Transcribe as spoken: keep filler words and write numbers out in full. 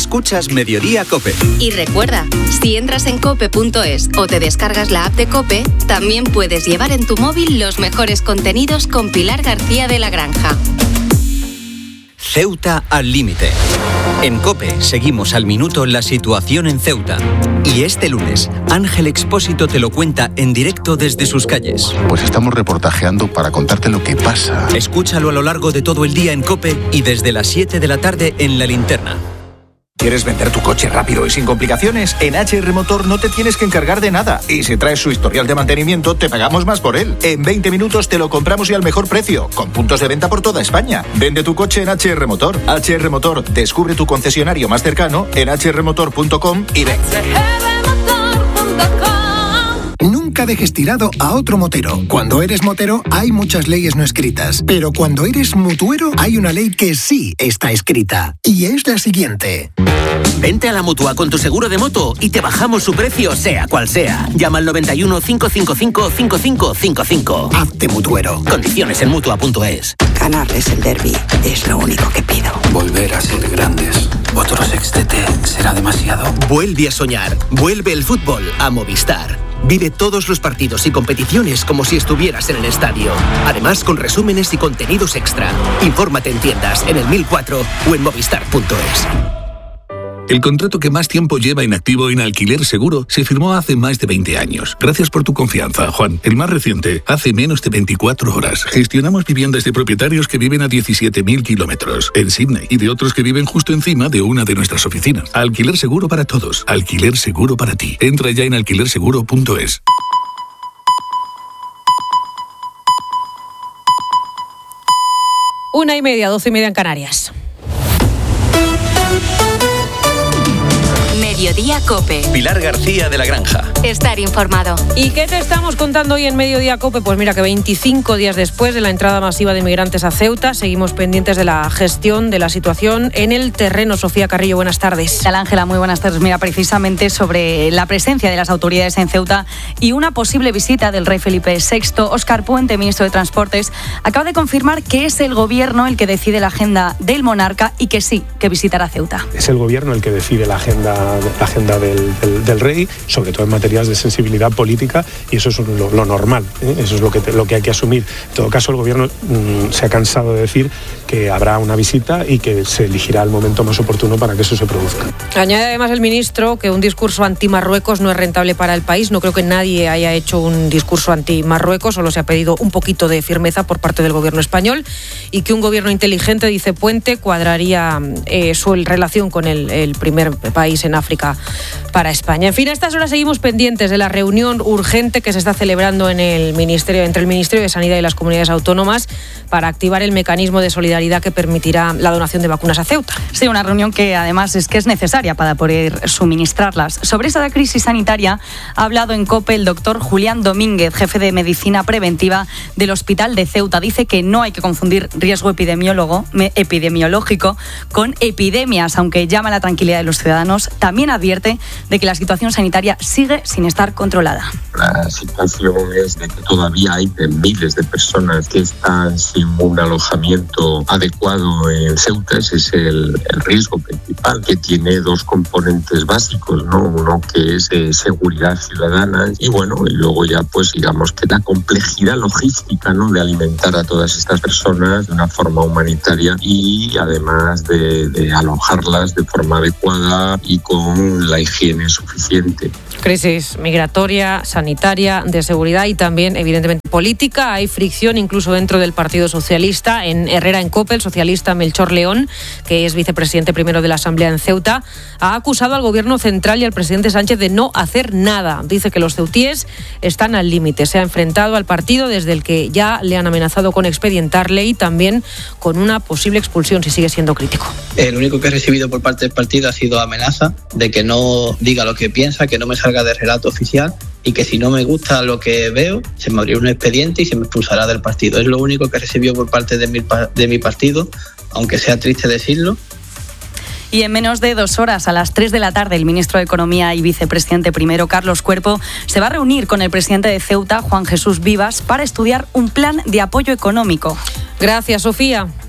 Escuchas Mediodía COPE. Y recuerda, si entras en cope punto es o te descargas la app de COPE, también puedes llevar en tu móvil los mejores contenidos con Pilar García de la Granja. Ceuta al límite. En COPE seguimos al minuto la situación en Ceuta. Y este lunes, Ángel Expósito te lo cuenta en directo desde sus calles. Pues estamos reportajeando para contarte lo que pasa. Escúchalo a lo largo de todo el día en COPE y desde las siete de la tarde en La Linterna. ¿Quieres vender tu coche rápido y sin complicaciones? En H R Motor no te tienes que encargar de nada. Y si traes su historial de mantenimiento, te pagamos más por él. En veinte minutos te lo compramos y al mejor precio, con puntos de venta por toda España. Vende tu coche en H R Motor. H R Motor, descubre tu concesionario más cercano en h r motor punto com y ven. Nunca dejes tirado a otro motero. Cuando eres motero hay muchas leyes no escritas, pero cuando eres mutuero hay una ley que sí está escrita, y es la siguiente. Vente a la Mutua con tu seguro de moto y te bajamos su precio sea cual sea. Llama al noventa y uno, cinco cinco cinco, cinco cinco cinco cinco. Hazte mutuero. Condiciones en mutua punto es. Ganarles el derbi es lo único que pido. Volver a ser grandes. Otro sextete será demasiado. Vuelve a soñar. Vuelve el fútbol a Movistar. Vive todos los partidos y competiciones como si estuvieras en el estadio. Además, con resúmenes y contenidos extra. Infórmate en tiendas, en el mil cuatro o en movistar punto es. El contrato que más tiempo lleva inactivo en Alquiler Seguro se firmó hace más de veinte años. Gracias por tu confianza, Juan. El más reciente, hace menos de veinticuatro horas. Gestionamos viviendas de propietarios que viven a diecisiete mil kilómetros en Sydney y de otros que viven justo encima de una de nuestras oficinas. Alquiler Seguro para todos. Alquiler Seguro para ti. Entra ya en alquiler seguro punto es. Una y media, doce y media en Canarias. Mediodía COPE. Pilar García de la Granja. Estar informado. ¿Y qué te estamos contando hoy en Mediodía COPE? Pues mira que veinticinco días después de la entrada masiva de inmigrantes a Ceuta, seguimos pendientes de la gestión de la situación en el terreno. Sofía Carrillo, buenas tardes. Tal, Ángela, muy buenas tardes. Mira, precisamente sobre la presencia de las autoridades en Ceuta y una posible visita del rey Felipe sexto, Óscar Puente, ministro de Transportes, acaba de confirmar que es el gobierno el que decide la agenda del monarca y que sí, que visitará Ceuta. Es el gobierno el que decide la agenda la agenda del, del, del rey, sobre todo en materias de sensibilidad política, y eso es lo, lo normal, ¿eh? Eso es lo que, te, lo que hay que asumir. En todo caso, el gobierno mmm, se ha cansado de decir que habrá una visita y que se elegirá el momento más oportuno para que eso se produzca. Añade además el ministro que un discurso anti-Marruecos no es rentable para el país. No creo que nadie haya hecho un discurso anti-Marruecos, solo se ha pedido un poquito de firmeza por parte del gobierno español, y que un gobierno inteligente, dice Puente, cuadraría eh, su relación con el, el primer país en África para España. En fin, a estas horas seguimos pendientes de la reunión urgente que se está celebrando en el ministerio, entre el Ministerio de Sanidad y las comunidades autónomas para activar el mecanismo de solidaridad que permitirá la donación de vacunas a Ceuta. Sí, una reunión que además es que es necesaria para poder suministrarlas. Sobre esa crisis sanitaria ha hablado en COPE el doctor Julián Domínguez, jefe de Medicina Preventiva del Hospital de Ceuta. Dice que no hay que confundir riesgo epidemiólogo, epidemiológico con epidemias, aunque llama a la tranquilidad de los ciudadanos. También advierte de que la situación sanitaria sigue sin estar controlada. La situación es de que todavía hay miles de personas que están sin un alojamiento adecuado en Ceuta. Ese es el, el riesgo principal, que tiene dos componentes básicos, ¿no? Uno que es eh, seguridad ciudadana y bueno, y luego ya pues digamos que la complejidad logística, ¿no? De alimentar a todas estas personas de una forma humanitaria y además de, de alojarlas de forma adecuada y con la higiene suficiente. Crisis migratoria, sanitaria, de seguridad y también, evidentemente, política. Hay fricción incluso dentro del Partido Socialista. En Herrera, en COPE, el socialista Melchor León, que es vicepresidente primero de la Asamblea en Ceuta, ha acusado al Gobierno central y al presidente Sánchez de no hacer nada. Dice que los ceutíes están al límite. Se ha enfrentado al partido desde el que ya le han amenazado con expedientarle y también con una posible expulsión si sigue siendo crítico. El único que he recibido por parte del partido ha sido amenaza de que no diga lo que piensa, que no me salga de relato oficial y que si no me gusta lo que veo, se me abrirá un expediente y se me expulsará del partido. Es lo único que recibió por parte de mi, de mi partido, aunque sea triste decirlo. Y en menos de dos horas, a las tres de la tarde, el ministro de Economía y vicepresidente primero, Carlos Cuerpo, se va a reunir con el presidente de Ceuta, Juan Jesús Vivas, para estudiar un plan de apoyo económico. Gracias, Sofía.